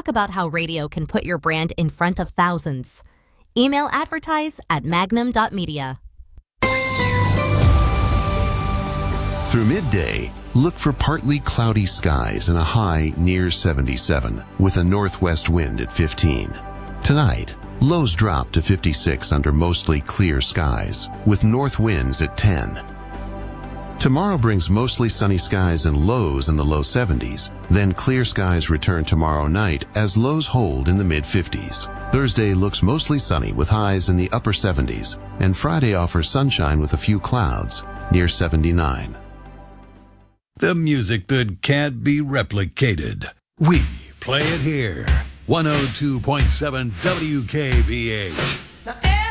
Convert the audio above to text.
talk about how radio can put your brand in front of thousands. Email advertise@magnum.media. Through midday, look for partly cloudy skies and a high near 77 with a northwest wind at 15. Tonight, lows drop to 56 under mostly clear skies with north winds at 10. Tomorrow brings mostly sunny skies and lows in the low 70s. Then clear skies return tomorrow night as lows hold in the mid-50s. Thursday looks mostly sunny with highs in the upper 70s. And Friday offers sunshine with a few clouds near 79. The music that can't be replicated. We play it here. 102.7 WKBH.